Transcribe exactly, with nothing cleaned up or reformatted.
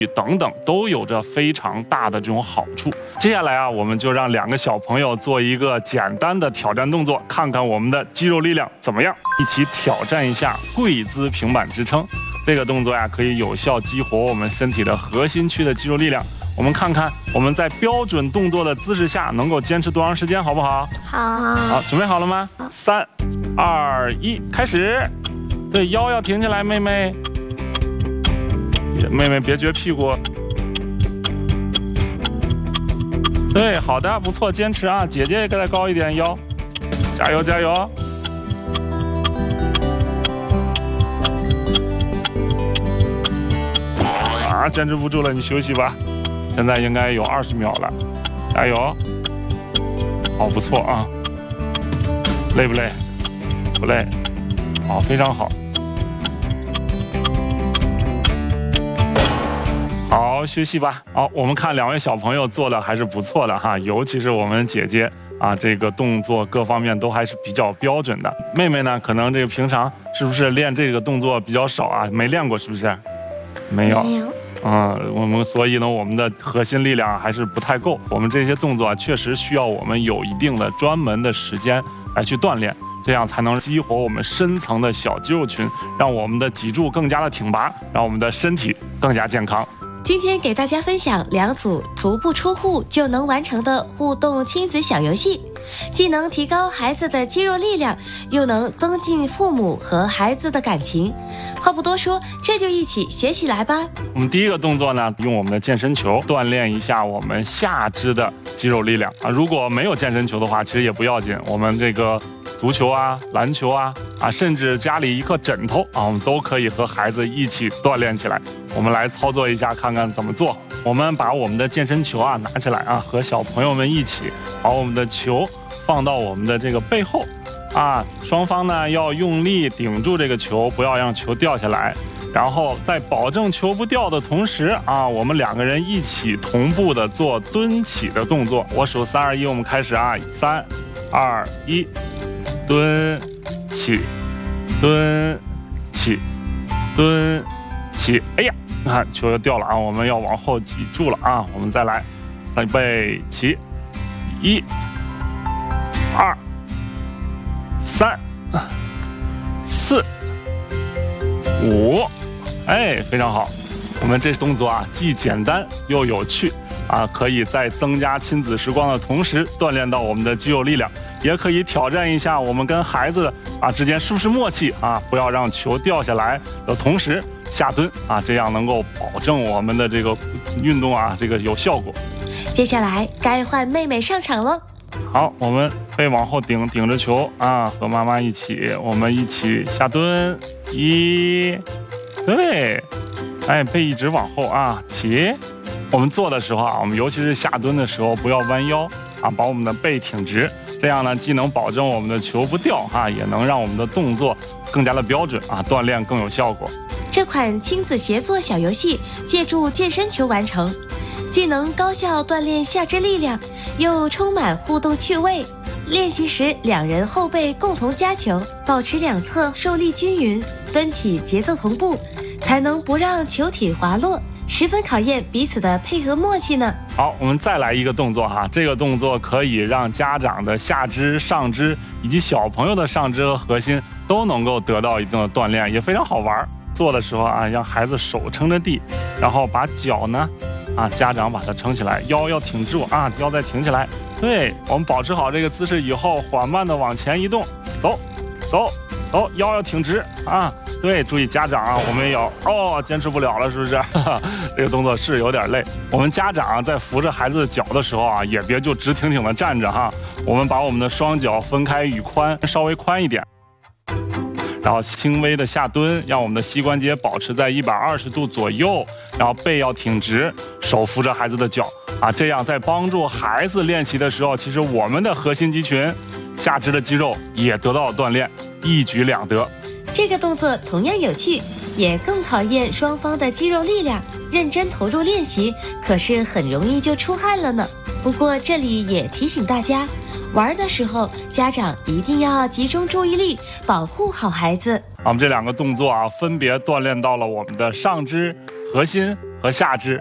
等等，都有着非常大的这种好处。接下来啊，我们就让两个小朋友做一个简单的挑战动作，看看我们的肌肉力量怎么样。一起挑战一下跪姿平板支撑。这个动作呀、啊，可以有效激活我们身体的核心区的肌肉力量。我们看看我们在标准动作的姿势下能够坚持多长时间，好不好？ 好。 好，准备好了吗？三、二、一，开始。对，腰要挺起来，妹妹。妹妹别撅屁股。对，好的，不错，坚持啊！姐姐再高一点腰，加油加油！啊，坚持不住了，你休息吧。现在应该有二十秒了，加油！好，不错啊。累不累？不累。好，非常好。好，休息吧。好，我们看两位小朋友做的还是不错的哈，尤其是我们姐姐啊，这个动作各方面都还是比较标准的。妹妹呢，可能这个平常是不是练这个动作比较少啊？没练过是不是？没有。 没有。 嗯，我们所以呢，我们的核心力量还是不太够。我们这些动作啊，确实需要我们有一定的专门的时间来去锻炼，这样才能激活我们深层的小肌肉群，让我们的脊柱更加的挺拔，让我们的身体更加健康。 今天给大家分享两组足不出户就能完成的互动亲子小游戏，既能提高孩子的肌肉力量，又能增进父母和孩子的感情。话不多说，这就一起学起来吧。 我们第一个动作呢，用我们的健身球锻炼一下我们下肢的肌肉力量啊。如果没有健身球的话，其实也不要紧，我们这个足球啊、篮球啊啊，甚至家里一个枕头啊，我们都可以和孩子一起锻炼起来。我们来操作一下，看看怎么做。我们把我们的健身球啊拿起来啊，和小朋友们一起把我们的球放到我们的这个背后啊，双方呢要用力顶住这个球，不要让球掉下来。然后在保证球不掉的同时啊，我们两个人一起同步的做蹲起的动作。我数三二一，我们开始啊，三二一，蹲起，蹲起，蹲起。哎呀，看球又掉了啊，我们要往后挤住了啊。我们再来，预备起，一、二、三、四、五。哎，非常好。我们这动作啊，既简单又有趣啊，可以在增加亲子时光的同时锻炼到我们的肌肉力量，也可以挑战一下我们跟孩子啊之间是不是默契啊，不要让球掉下来的同时下蹲啊，这样能够保证我们的这个运动啊这个有效果。 接下来该换妹妹上场了。 好，我们背往后顶，顶着球啊，和妈妈一起，我们一起下蹲，一，对，哎，背一直往后啊，起。我们做的时候啊，我们尤其是下蹲的时候，不要弯腰啊，把我们的背挺直，这样呢，既能保证我们的球不掉啊，也能让我们的动作更加的标准啊，锻炼更有效果。 这款亲子协作小游戏借助健身球完成，既能高效锻炼下肢力量，又充满互动趣味。练习时，两人后背共同夹球，保持两侧受力均匀，蹲起节奏同步，才能不让球体滑落，十分考验彼此的配合默契呢。 好，我们再来一个动作哈，这个动作可以让家长的下肢、上肢以及小朋友的上肢和核心都能够得到一定的锻炼，也非常好玩。做的时候啊，让孩子手撑着地，然后把脚呢，啊，家长把它撑起来，腰要挺住啊，腰再挺起来。对，我们保持好这个姿势以后，缓慢的往前移动，走，走，走，腰要挺直啊。对，注意家长啊，我们也要哦，坚持不了了，是不是？这个动作是有点累。我们家长在扶着孩子的脚的时候啊，也别就直挺挺的站着哈，我们把我们的双脚分开与髋稍微宽一点。然后轻微的下蹲，让我们的膝关节保持在一百二十度左右，然后背要挺直，手扶着孩子的脚啊，这样在帮助孩子练习的时候，其实我们的核心肌群、下肢的肌肉也得到了锻炼，一举两得。 这个动作同样有趣，也更考验双方的肌肉力量。认真投入练习，可是很容易就出汗了呢。不过这里也提醒大家，玩的时候，家长一定要集中注意力，保护好孩子。 我们这两个动作啊，分别锻炼到了我们的上肢、核心和下肢